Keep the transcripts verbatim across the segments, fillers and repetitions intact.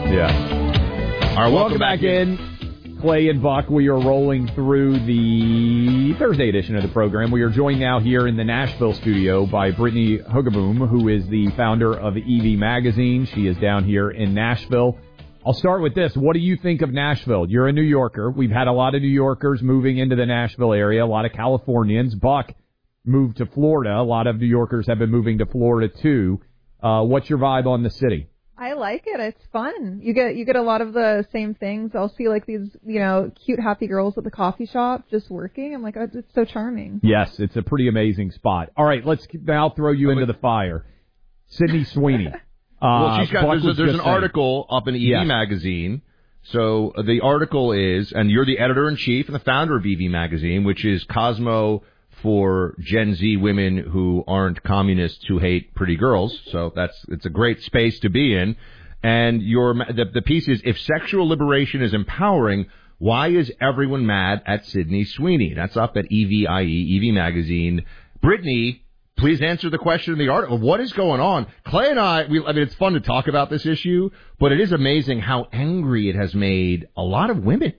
Yeah. All right, welcome, welcome back, back in. in. Clay and Buck, we are rolling through the Thursday edition of the program. We are joined now here in the Nashville studio by Brittany Huggaboom, who is the founder of E V Magazine. She is down here in Nashville. I'll start with this. What do you think of Nashville? You're a New Yorker. We've had a lot of New Yorkers moving into the Nashville area, a lot of Californians. Buck moved to Florida. A lot of New Yorkers have been moving to Florida, too. Uh, what's your vibe on the city? I like it. It's fun. You get you get a lot of the same things. I'll see like these, you know, cute, happy girls at the coffee shop just working. I'm like, oh, it's so charming. Yes, it's a pretty amazing spot. All right, let's now throw you into the fire. Sydney Sweeney. Well, Uh, she's got, there's, a, there's an saying. article up in E V yes. Magazine. So uh, the article is, and you're the editor-in-chief and the founder of E V Magazine, which is Cosmo for Gen Z women who aren't communists who hate pretty girls. So that's it's a great space to be in. And your the, the piece is, if sexual liberation is empowering, why is everyone mad at Sydney Sweeney? That's up at E V I E, E V Magazine. Brittany, please answer the question in the article. What is going on? Clay and I, we, I mean, it's fun to talk about this issue, but it is amazing how angry it has made a lot of women.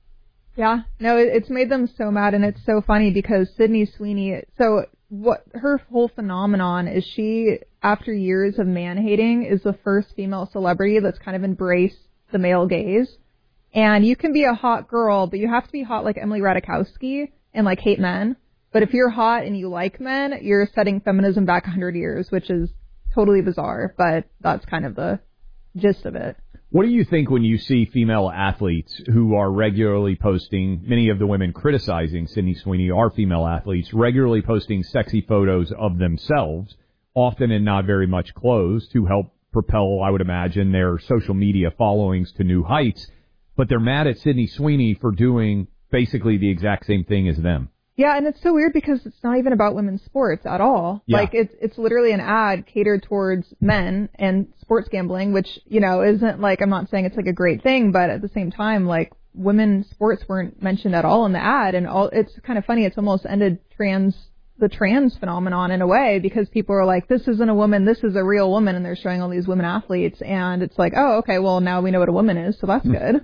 Yeah, no, it, it's made them so mad, and it's so funny because Sydney Sweeney, so what her whole phenomenon is, she, after years of man-hating, is the first female celebrity that's kind of embraced the male gaze. And you can be a hot girl, but you have to be hot like Emily Ratajkowski and like hate men. But if you're hot and you like men, you're setting feminism back one hundred years, which is totally bizarre, but that's kind of the gist of it. What do you think when you see female athletes who are regularly posting, many of the women criticizing Sydney Sweeney are female athletes, regularly posting sexy photos of themselves, often in not very much clothes, to help propel, I would imagine, their social media followings to new heights, but they're mad at Sydney Sweeney for doing basically the exact same thing as them? Yeah, and it's so weird because it's not even about women's sports at all. Yeah. Like, it's it's literally an ad catered towards men and sports gambling, which, you know, isn't like, I'm not saying it's like a great thing, but at the same time, like, women's sports weren't mentioned at all in the ad, and all it's kind of funny. It's almost ended trans the trans phenomenon in a way, because people are like, this isn't a woman, this is a real woman, and they're showing all these women athletes, and it's like, oh, okay, well, now we know what a woman is, so that's good.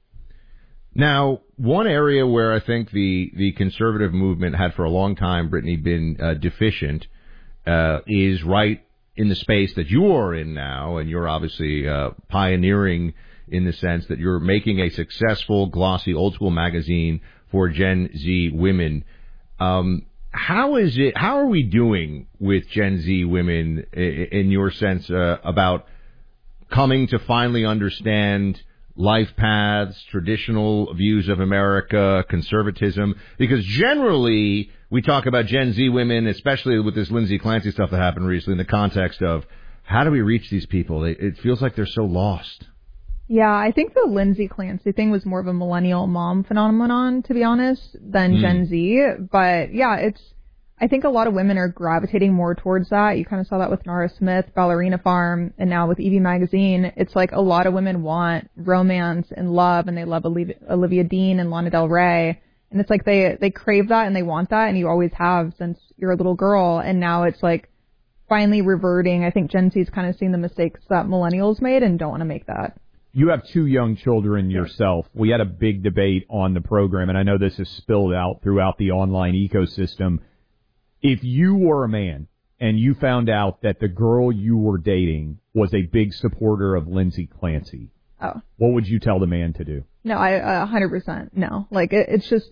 Now, one area where I think the, the conservative movement had for a long time, Brittany, been uh, deficient uh, is right in the space that you are in now, and you're obviously uh, pioneering in the sense that you're making a successful, glossy, old-school magazine for Gen Z women. Um, how is it? How are we doing with Gen Z women, in your sense, uh, about coming to finally understand life paths, traditional views of America, conservatism? Because generally, we talk about Gen Z women, especially with this Lindsay Clancy stuff that happened recently, in the context of how do we reach these people? It feels like they're so lost. Yeah, I think the Lindsay Clancy thing was more of a millennial mom phenomenon, to be honest, than mm. Gen Z. But yeah, it's, I think a lot of women are gravitating more towards that. You kind of saw that with Nara Smith, Ballerina Farm, and now with E V Magazine. It's like a lot of women want romance and love, and they love Olivia, Olivia Dean and Lana Del Rey. And it's like they, they crave that and they want that, and you always have since you're a little girl. And now it's like finally reverting. I think Gen Z's kind of seen the mistakes that millennials made and don't want to make that. You have two young children yourself. We had a big debate on the program, and I know this is spilled out throughout the online ecosystem. If you were a man and you found out that the girl you were dating was a big supporter of Lindsay Clancy, oh, what would you tell the man to do? No, I, uh, one hundred percent no. Like, it, it's just,